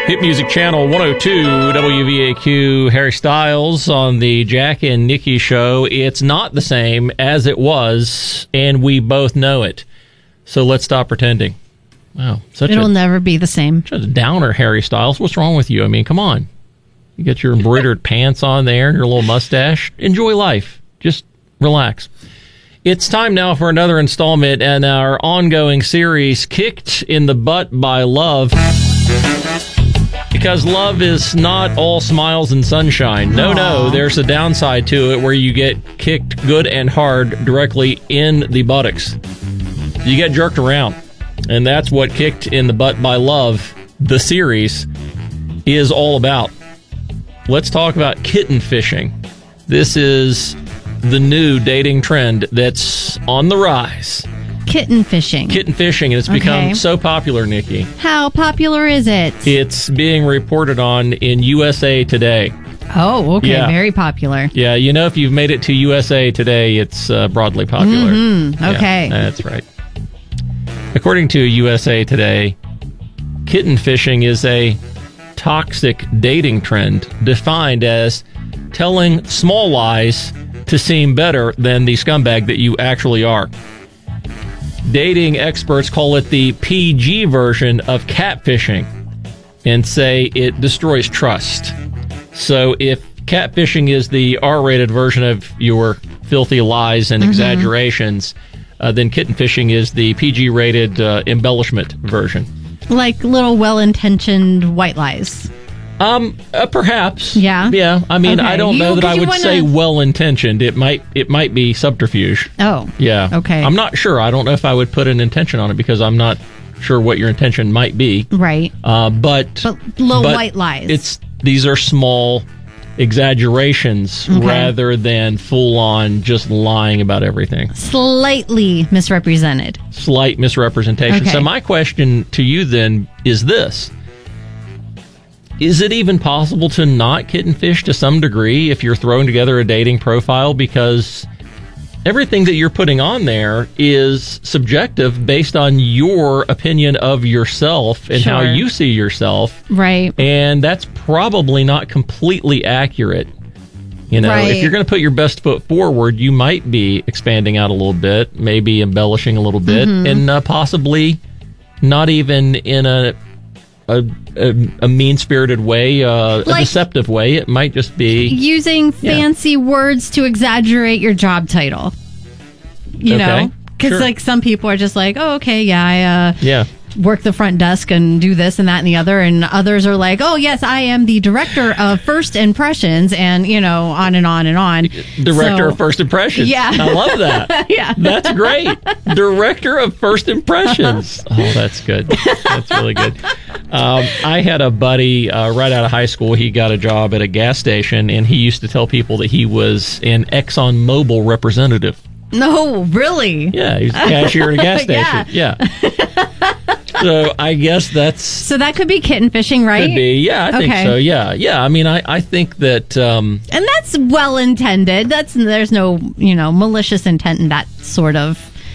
Hit Music Channel 102, WVAQ, Harry Styles on the Jack and Nikki show. It's not the same as it was, and we both know it. So let's stop pretending. Wow. It'll never be the same. Such a downer, Harry Styles. What's wrong with you? I mean, come on. You got your embroidered pants on there and your little mustache. Enjoy life. Just relax. It's time now for another installment in our ongoing series, Kicked in the Butt by Love. Because love is not all smiles and sunshine. No, there's a downside to it where you get kicked good and hard directly in the buttocks. You get jerked around. And that's what Kicked in the Butt by Love, the series, is all about. Let's talk about kitten fishing. This is the new dating trend that's on the rise. Kitten fishing. Kitten fishing, and it's become so popular, Nikki. How popular is it? It's being reported on in USA Today. Oh, okay. Yeah. Very popular. Yeah, you know, if you've made it to USA Today, it's broadly popular. Okay. Yeah, that's right. According to USA Today, kitten fishing is a toxic dating trend defined as telling small lies to seem better than the scumbag that you actually are. Dating experts call it the PG version of catfishing and say it destroys trust. So if catfishing is the R-rated version of your filthy lies and exaggerations, then kitten fishing is the PG-rated embellishment version. Like little well-intentioned white lies. Perhaps. Yeah? Yeah. I mean, I don't know that I would say well-intentioned. It might be subterfuge. Oh. Yeah. Okay. I'm not sure. I don't know if I would put an intention on it because I'm not sure what your intention might be. Right. But white lies. These are small exaggerations rather than full-on just lying about everything. Slightly misrepresented. Slight misrepresentation. Okay. So my question to you then is this. Is it even possible to not kitten fish to some degree if you're throwing together a dating profile? Because everything that you're putting on there is subjective based on your opinion of yourself and how you see yourself. Right. And that's probably not completely accurate. You know, if you're going to put your best foot forward, you might be expanding out a little bit, maybe embellishing a little bit, and possibly not even in a mean-spirited way, a deceptive way. It might just be using fancy words to exaggerate your job title. You know? Because some people are just like, oh, okay, I work the front desk and do this and that and the other. And others are like, oh, yes, I am the director of First Impressions, and, you know, on and on and on. Director of First Impressions. Yeah. I love that. Yeah. That's great. Director of First Impressions. Oh, that's good. That's really good. I had a buddy right out of high school. He got a job at a gas station, and he used to tell people that he was an ExxonMobil representative. No, really? Yeah, he was a cashier at a gas station. Yeah. So I guess that's... So that could be kitten fishing, right? Could be, yeah, I think so, yeah. Yeah, I mean, I think that... and that's well-intended. There's no, malicious intent in that sort of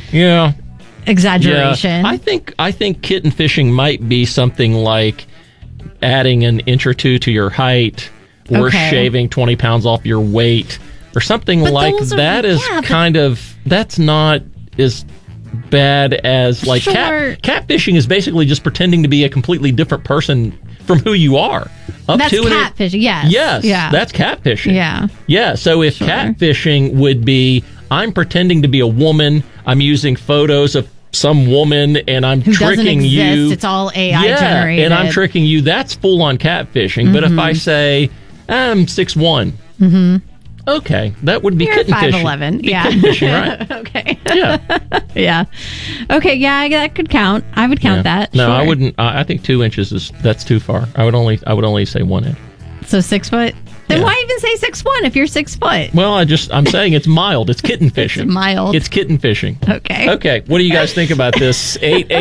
exaggeration. Yeah. I think kitten fishing might be something like adding an inch or two to your height or shaving 20 pounds off your weight or something like that. That's not as bad as like catfishing is basically just pretending to be a completely different person from who you are. That's catfishing, yes. Yes, that's catfishing. Yeah. Yeah, so if catfishing would be, I'm pretending to be a woman, I'm using photos of some woman, and I'm tricking you. It's all AI generated. And I'm tricking you, that's full-on catfishing. But if I say, I'm 6'1", okay, that would be kitten fishing. 5'11", yeah. Kitten fishing, right? Okay. Yeah. Yeah. Okay, yeah, that could count. I would count that. No, I wouldn't. I think 2 inches that's too far. I would only say 1 inch. So 6 foot? Then why even say 6'1" if you're 6 foot? Well, I'm saying it's mild. It's kitten fishing. It's mild. It's kitten fishing. Okay. Okay. What do you guys think about this?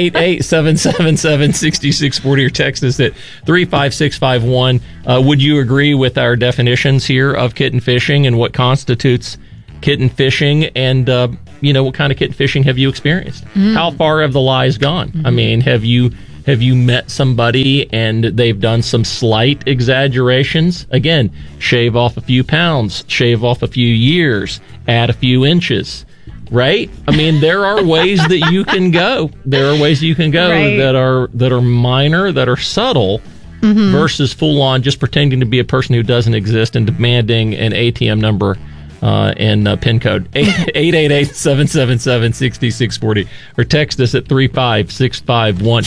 888-777-6640 or text us at 35651. Would you agree with our definitions here of kitten fishing and what constitutes kitten fishing? And, what kind of kitten fishing have you experienced? How far have the lies gone? I mean, have you Have you met somebody and they've done some slight exaggerations? Again, shave off a few pounds, shave off a few years, add a few inches, right? I mean, there are ways that you can go. There are ways you can go right. that are minor, that are subtle, versus full on just pretending to be a person who doesn't exist and demanding an ATM number and PIN code 888-777-6640 or text us at 35651.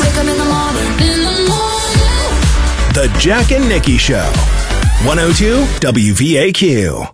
The Jack and Nikki Show, 102 WVAQ.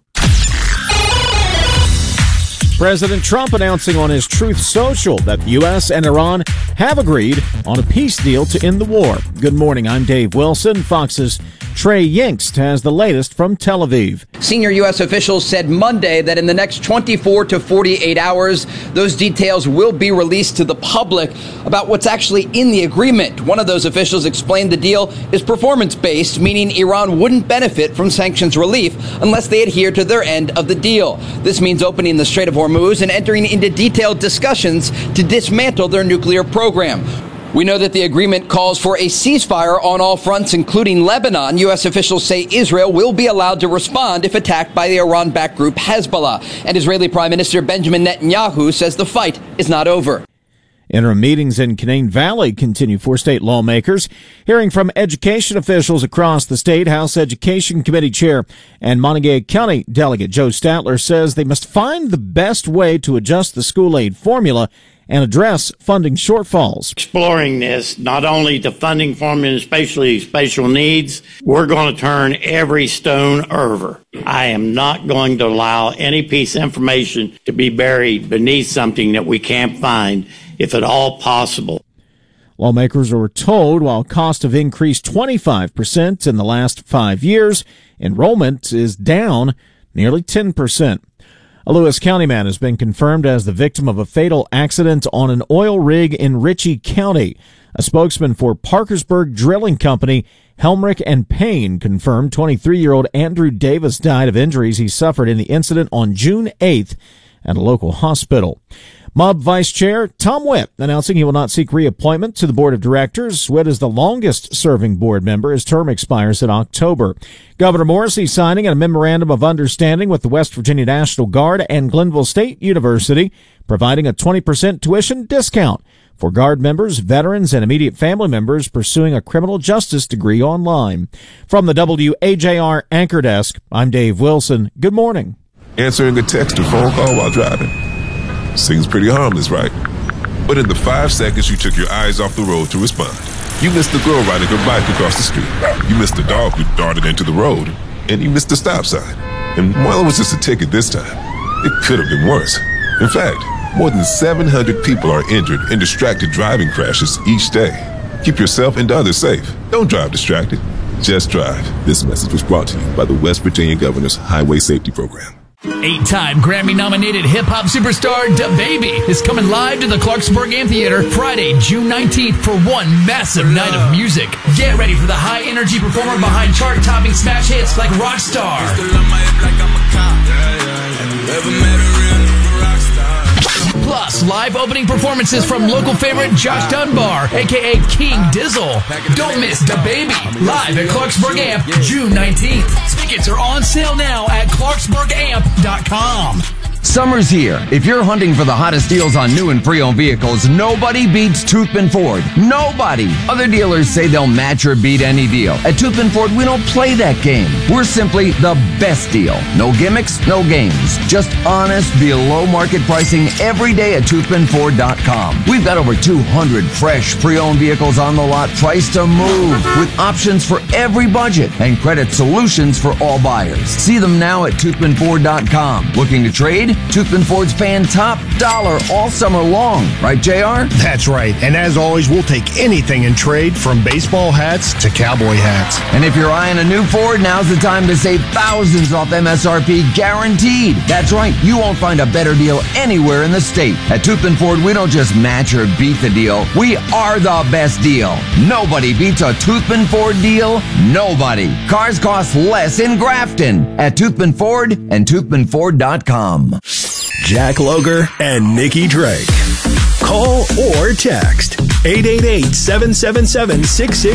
President Trump announcing on his Truth Social that the U.S. and Iran have agreed on a peace deal to end the war. Good morning, I'm Dave Wilson. Fox's Trey Yingst has the latest from Tel Aviv. Senior U.S. officials said Monday that in the next 24 to 48 hours, those details will be released to the public about what's actually in the agreement. One of those officials explained the deal is performance-based, meaning Iran wouldn't benefit from sanctions relief unless they adhere to their end of the deal. This means opening the Strait of Hormuz and entering into detailed discussions to dismantle their nuclear program. We know that the agreement calls for a ceasefire on all fronts, including Lebanon. U.S. officials say Israel will be allowed to respond if attacked by the Iran-backed group Hezbollah. And Israeli Prime Minister Benjamin Netanyahu says the fight is not over. Interim meetings in Canaan Valley continue for state lawmakers. Hearing from education officials across the state, House Education Committee Chair and Montague County Delegate Joe Statler says they must find the best way to adjust the school aid formula and address funding shortfalls. Exploring this, not only the funding formula, especially special needs, we're going to turn every stone over. I am not going to allow any piece of information to be buried beneath something that we can't find, if at all possible. Lawmakers were told while costs have increased 25% in the last 5 years, enrollment is down nearly 10%. A Lewis County man has been confirmed as the victim of a fatal accident on an oil rig in Ritchie County. A spokesman for Parkersburg Drilling Company, Helmrich and Payne, confirmed 23-year-old Andrew Davis died of injuries he suffered in the incident on June 8th at a local hospital. MUB Vice Chair Tom Witt announcing he will not seek reappointment to the Board of Directors. Witt is the longest-serving board member. His term expires in October. Governor Morrisey signing a memorandum of understanding with the West Virginia National Guard and Glenville State University, providing a 20% tuition discount for Guard members, veterans, and immediate family members pursuing a criminal justice degree online. From the WAJR Anchor Desk, I'm Dave Wilson. Good morning. Answering a text or phone call while driving. Seems pretty harmless, right? But in the 5 seconds you took your eyes off the road to respond, you missed the girl riding her bike across the street. You missed the dog who darted into the road. And you missed the stop sign. And while it was just a ticket this time, it could have been worse. In fact, more than 700 people are injured in distracted driving crashes each day. Keep yourself and others safe. Don't drive distracted. Just drive. This message was brought to you by the West Virginia Governor's Highway Safety Program. 8-time Grammy-nominated hip-hop superstar DaBaby is coming live to the Clarksburg Amphitheater Friday, June 19th for one massive night of music. Get ready for the high-energy performer behind chart-topping smash hits like Rockstar. Plus, live opening performances from local favorite Josh Dunbar, a.k.a. King Dizzle. Don't miss DaBaby live at Clarksburg Amp, June 19th. Tickets are on sale now at ClarksburgAmp.com. Summer's here. If you're hunting for the hottest deals on new and pre-owned vehicles, nobody beats Toothman Ford. Nobody. Other dealers say they'll match or beat any deal. At Toothman Ford, we don't play that game. We're simply the best deal. No gimmicks, no games. Just honest, below-market pricing every day at ToothmanFord.com. We've got over 200 fresh pre-owned vehicles on the lot priced to move with options for every budget and credit solutions for all buyers. See them now at ToothmanFord.com. Looking to trade? Toothman Ford's paying top dollar all summer long. Right, JR? That's right. And as always, we'll take anything in trade from baseball hats to cowboy hats. And if you're eyeing a new Ford, now's the time to save thousands off MSRP guaranteed. That's right. You won't find a better deal anywhere in the state. At Toothman Ford, we don't just match or beat the deal. We are the best deal. Nobody beats a Toothman Ford deal. Nobody. Cars cost less in Grafton at Toothman Ford and ToothmanFord.com. Jack Loger and Nikki Drake. Call or text 888-777-66